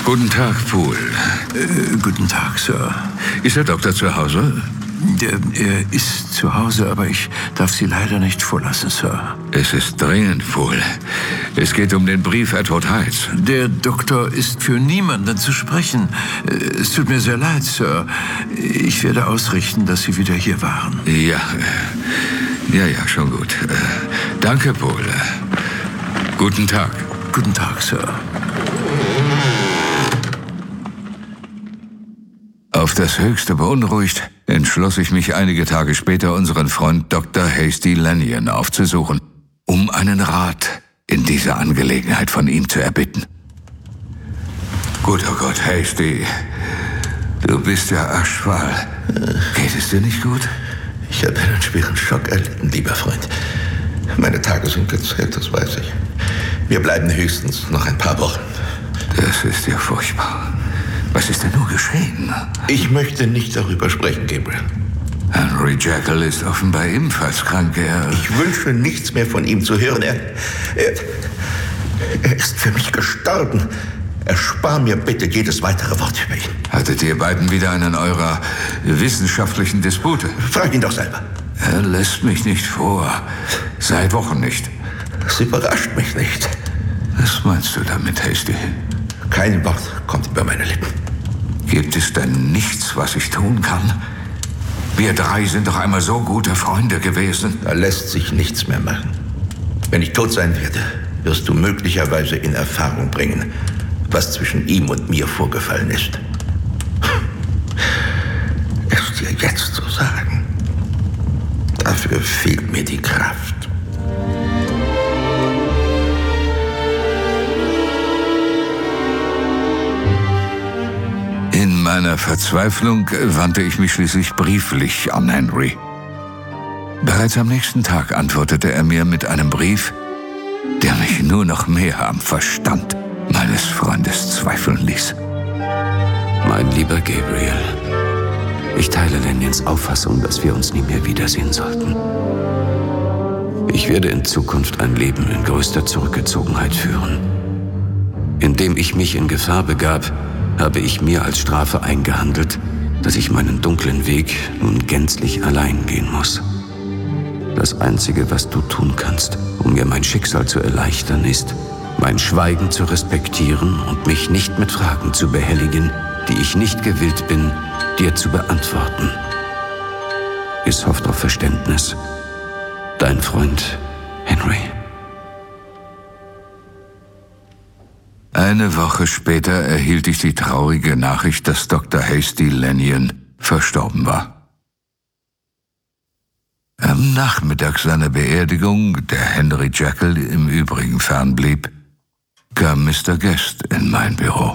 Guten Tag, Poole. Guten Tag, Sir. Ist der Doktor zu Hause? Er ist zu Hause, aber ich darf Sie leider nicht vorlassen, Sir. Es ist dringend, Poole. Es geht um den Brief Edward Hydes. Der Doktor ist für niemanden zu sprechen. Es tut mir sehr leid, Sir. Ich werde ausrichten, dass Sie wieder hier waren. Ja, schon gut. Danke, Poole. Guten Tag. Guten Tag, Sir. Auf das Höchste beunruhigt, entschloss ich mich einige Tage später, unseren Freund Dr. Hasty Lanyon aufzusuchen, um einen Rat in dieser Angelegenheit von ihm zu erbitten. Guter Gott, Hasty, du bist ja aschfahl. Geht es dir nicht gut? Ich habe einen schweren Schock erlitten, lieber Freund. Meine Tage sind gezählt, das weiß ich. Wir bleiben höchstens noch ein paar Wochen. Das ist ja furchtbar. Was ist denn nur geschehen? Ich möchte nicht darüber sprechen, Gabriel. Henry Jekyll ist offenbar ebenfalls krank. Ich wünsche nichts mehr von ihm zu hören. Er ist für mich gestorben. Erspar mir bitte jedes weitere Wort über ihn. Hattet ihr beiden wieder einen eurer wissenschaftlichen Dispute? Frag ihn doch selber. Er lässt mich nicht vor. Seit Wochen nicht. Das überrascht mich nicht. Was meinst du damit, Hasty? Kein Wort kommt über meine Lippen. Gibt es denn nichts, was ich tun kann? Wir drei sind doch einmal so gute Freunde gewesen. Da lässt sich nichts mehr machen. Wenn ich tot sein werde, wirst du möglicherweise in Erfahrung bringen, was zwischen ihm und mir vorgefallen ist. Es dir jetzt zu sagen, dafür fehlt mir die Kraft. In meiner Verzweiflung wandte ich mich schließlich brieflich an Henry. Bereits am nächsten Tag antwortete er mir mit einem Brief, der mich nur noch mehr am Verstand meines Freundes zweifeln ließ. Mein lieber Gabriel, ich teile Lanyons Auffassung, dass wir uns nie mehr wiedersehen sollten. Ich werde in Zukunft ein Leben in größter Zurückgezogenheit führen. Indem ich mich in Gefahr begab, habe ich mir als Strafe eingehandelt, dass ich meinen dunklen Weg nun gänzlich allein gehen muss. Das Einzige, was du tun kannst, um mir mein Schicksal zu erleichtern, ist, mein Schweigen zu respektieren und mich nicht mit Fragen zu behelligen, die ich nicht gewillt bin, dir zu beantworten. Es hofft auf Verständnis. Dein Freund Henry. Eine Woche später erhielt ich die traurige Nachricht, dass Dr. Hasty Lanyon verstorben war. Am Nachmittag seiner Beerdigung, der Henry Jekyll im Übrigen fernblieb, kam Mr. Guest in mein Büro.